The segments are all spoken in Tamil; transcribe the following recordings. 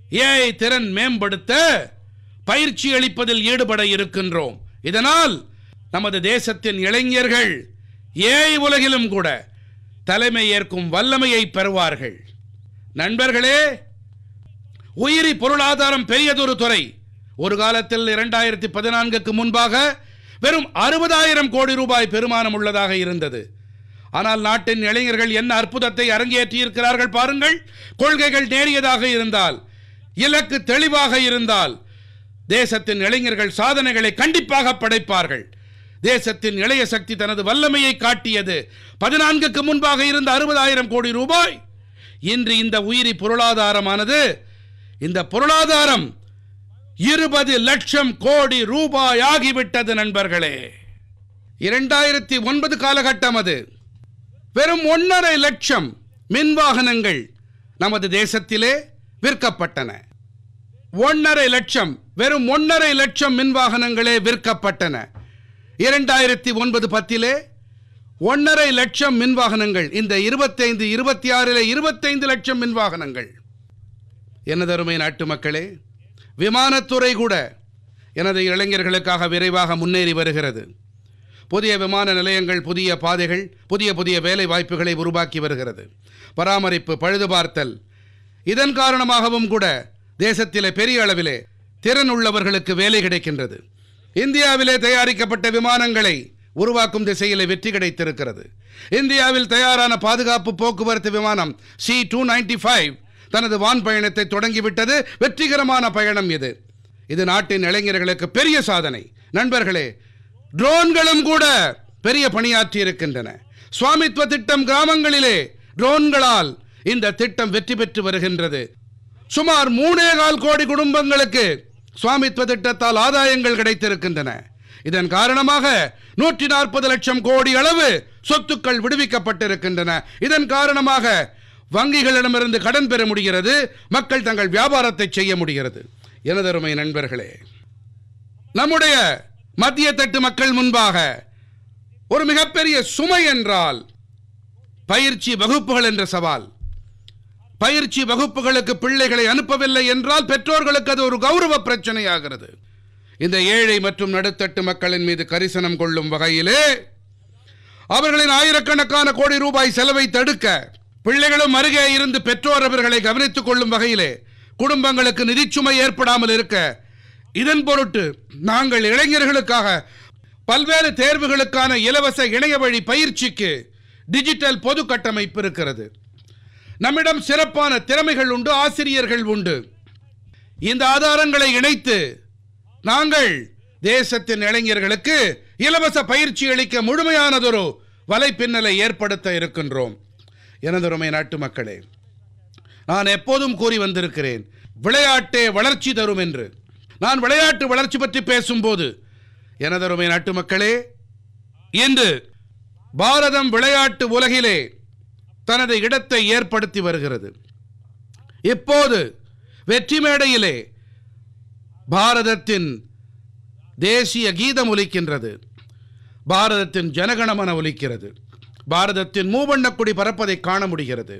ஏஐ திறன் மேம்படுத்த பயிற்சி அளிப்பதில் ஈடுபட இருக்கின்றோம். இதனால் நமது தேசத்தின் இளைஞர்கள் ஏஐ உலகிலும் கூட தலைமை ஏற்கும் வல்லமையை பெறுவார்கள். நண்பர்களே, உயிரி பொருளாதாரம் பெரியதொரு துறை. ஒரு காலத்தில் 2014க்கு முன்பாக வெறும் 60,000 கோடி ரூபாய் பெருமானம் உள்ளதாக இருந்தது. ஆனால் நாட்டின் இளைஞர்கள் என்ன அற்புதத்தை அரங்கேற்றி இருக்கிறார்கள் பாருங்கள். கொள்கைகள் நேரியதாக இருந்தால், இலக்கு தெளிவாக இருந்தால், தேசத்தின் இளைஞர்கள் சாதனைகளை கண்டிப்பாக படைப்பார்கள். தேசத்தின் இளைய சக்தி தனது வல்லமையை காட்டியது. 14க்கு முன்பாக இருந்த 60,000 கோடி ரூபாய் இன்று இந்த உயிரி பொருளாதாரமானது, இந்த பொருளாதாரம் 20 லட்சம் கோடி ரூபாய் ஆகிவிட்டது. நண்பர்களே, 2009 காலகட்டம் அது. வெறும் 1.5 லட்சம் மின் வாகனங்கள் நமது தேசத்திலே விற்கப்பட்டன. 1.5 லட்சம், வெறும் 1.5 லட்சம் மின் வாகனங்களே விற்கப்பட்டன. 2009-10 1.5 லட்சம் மின் வாகனங்கள். இந்த 25-26 25 லட்சம் மின் வாகனங்கள். எனதருமை நாட்டு மக்களே, விமானத்துறை கூட எனது இளைஞர்களுக்காக விரைவாக முன்னேறி வருகிறது. புதிய விமான நிலையங்கள், புதிய பாதைகள், புதிய வேலை வாய்ப்புகளை உருவாக்கி வருகிறது. பராமரிப்பு, பழுதுபார்த்தல், இதன் காரணமாகவும் கூட தேசத்திலே பெரிய அளவிலே திறன் உள்ளவர்களுக்கு வேலை கிடைக்கின்றது. இந்தியாவிலே தயாரிக்கப்பட்ட விமானங்களை உருவாக்கும் திசையிலே வெற்றி கிடைத்திருக்கிறது. இந்தியாவில் தயாரான பாதுகாப்பு போக்குவரத்து விமானம் C-295 தனது வான் பயணத்தை தொடங்கிவிட்டது. வெற்றிகரமான பயணம் இது. இது நாட்டின் இளைஞர்களுக்கு பெரிய சாதனை. நண்பர்களே, ட்ரோன்களும் கூட பெரிய பணியாற்றி இருக்கின்றன. சுவாமித்வ திட்டம் கிராமங்களிலே ட்ரோன்களால் இந்த திட்டம் வெற்றி பெற்று வருகின்றது. சுமார் 3.25 கோடி குடும்பங்களுக்கு சுவாமித்வ திட்டத்தால் ஆதாயங்கள் கிடைத்திருக்கின்றன. இதன் காரணமாக 140 லட்சம் கோடி அளவு சொத்துக்கள் விடுவிக்கப்பட்டிருக்கின்றன. இதன் காரணமாக வங்கிகளிடமிருந்து கடன் பெற முடிகிறது. மக்கள் தங்கள் வியாபாரத்தை செய்ய முடிகிறது. எனதருமை நண்பர்களே, நம்முடைய மத்திய தட்டு மக்கள் முன்பாக ஒரு மிகப்பெரிய சுமை என்றால் பயிற்சி வகுப்புகள் என்ற சவால். பயிற்சி வகுப்புகளுக்கு பிள்ளைகளை அனுப்பவில்லை என்றால் பெற்றோர்களுக்கு அது ஒரு கௌரவ பிரச்சனையாகிறது. இந்த ஏழை மற்றும் நடுத்தட்டு மக்களின் மீது கரிசனம் கொள்ளும் வகையிலே அவர்களின் ஆயிரக்கணக்கான கோடி ரூபாய் செலவை தடுக்க, பிள்ளைகளும் அருகே இருந்து பெற்றோர் அவர்களை கவனித்துக் கொள்ளும் வகையிலே குடும்பங்களுக்கு நிதிச்சுமை ஏற்படாமல் இருக்க, இதன் பொருட்டு நாங்கள் இளைஞர்களுக்காக பல்வேறு தேர்வுகளுக்கான இலவச இணைய வழி பயிற்சிக்கு டிஜிட்டல் பொது கட்டமைப்பு இருக்கிறது. நம்மிடம் சிறப்பான திறமைகள் உண்டு, ஆசிரியர்கள் உண்டு. இந்த ஆதாரங்களை இணைத்து நாங்கள் தேசத்தின் இளைஞர்களுக்கு இலவச பயிற்சி அளிக்க முழுமையானதொரு வலைப்பின்னலை ஏற்படுத்த இருக்கின்றோம். எனதருமை நாட்டு மக்களே, நான் எப்போதும் கூறி வந்திருக்கிறேன், விளையாட்டே வளர்ச்சி தரும் என்று. நான் விளையாட்டு வளர்ச்சி பற்றி பேசும்போது, எனதருமை நாட்டு மக்களே, இன்று பாரதம் விளையாட்டு உலகிலே தனது இடத்தை ஏற்படுத்தி வருகிறது. இப்போது வெற்றி மேடையிலே பாரதத்தின் தேசிய கீதம் ஒலிக்கின்றது, பாரதத்தின் ஜனகணமன ஒலிக்கிறது, பாரதத்தின் மூவண்ணக்குடி பறப்பதை காண முடிகிறது.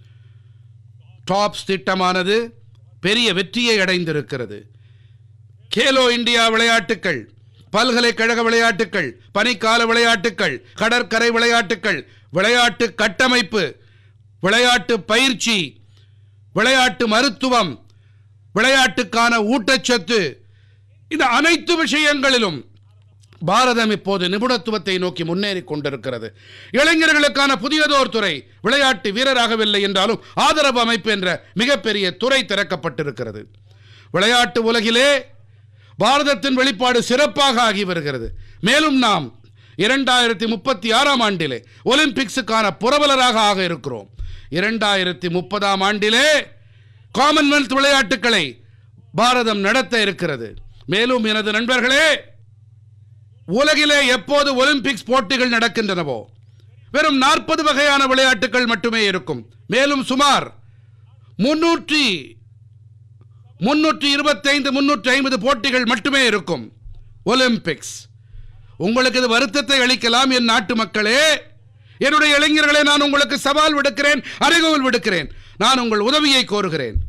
டாப்ஸ் திட்டமானது பெரிய வெற்றியை அடைந்திருக்கிறது. கேலோ இந்தியா விளையாட்டுக்கள், பல்கலைக்கழக விளையாட்டுக்கள், பனிக்கால விளையாட்டுக்கள், கடற்கரை விளையாட்டுக்கள், விளையாட்டு கட்டமைப்பு, விளையாட்டு பயிற்சி, விளையாட்டு மருத்துவம், விளையாட்டுக்கான ஊட்டச்சத்து, இந்த அனைத்து விஷயங்களிலும் பாரதம் இப்போது நிபுணத்துவத்தை நோக்கி முன்னேறி கொண்டிருக்கிறது. இளைஞர்களுக்கான புதியதோர் துறை, விளையாட்டு வீரராகவில்லை என்றாலும் ஆதரவு அமைப்பு என்ற மிகப்பெரிய துறை திறக்கப்பட்டிருக்கிறது. விளையாட்டு உலகிலே பாரதத்தின் வெளிப்பாடு சிறப்பாக ஆகி வருகிறது. மேலும் நாம் 2036 ஆண்டிலே ஒலிம்பிக்ஸுக்கான புரவலராக ஆக இருக்கிறோம். 2030 ஆண்டிலே காமன்வெல்த் விளையாட்டுக்களை பாரதம் நடத்த இருக்கிறது. மேலும் எனது நண்பர்களே, உலகிலே எப்போது ஒலிம்பிக்ஸ் போட்டிகள் நடக்கின்றனவோ வெறும் 40 வகையான விளையாட்டுகள் மட்டுமே இருக்கும். மேலும் சுமார் 325-350 போட்டிகள் மட்டுமே இருக்கும். ஒலிம்பிக்ஸ் உங்களுக்கு இது வருத்தத்தை அளிக்கலாம். என் நாட்டு மக்களே, என்னுடைய இளைஞர்களே, நான் உங்களுக்கு சவால் விடுக்கிறேன், அறைகோல் விடுக்கிறேன். நான் உங்கள் உதவியை கோருகிறேன்.